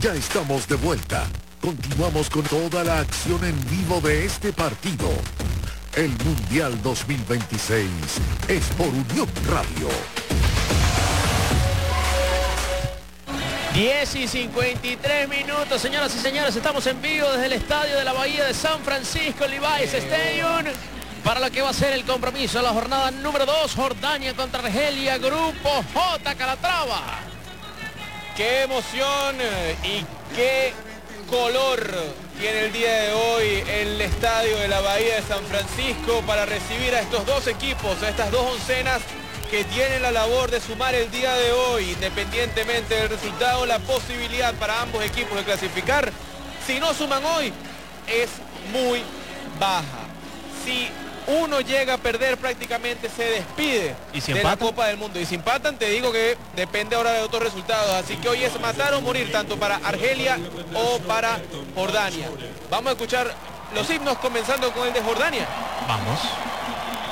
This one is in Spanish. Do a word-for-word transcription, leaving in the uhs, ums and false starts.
Ya estamos de vuelta. Continuamos con toda la acción en vivo de este partido. El Mundial dos mil veintiséis es por Unión Radio. diez y cincuenta y tres minutos, señoras y señores, estamos en vivo desde el estadio de la Bahía de San Francisco, Levi's Stadium, para lo que va a ser el compromiso de la jornada número dos, Jordania contra Argelia, Grupo J, Calatrava. Qué emoción y qué color tiene el día de hoy el estadio de la Bahía de San Francisco para recibir a estos dos equipos, a estas dos oncenas que tienen la labor de sumar el día de hoy, independientemente del resultado, la posibilidad para ambos equipos de clasificar, si no suman hoy, es muy baja. Si uno llega a perder, prácticamente se despide ¿Y si de empatan? la Copa del Mundo. Y si empatan, te digo que depende ahora de otros resultados. Así que hoy es matar o morir, tanto para Argelia o para Jordania. Vamos a escuchar los himnos, comenzando con el de Jordania. Vamos.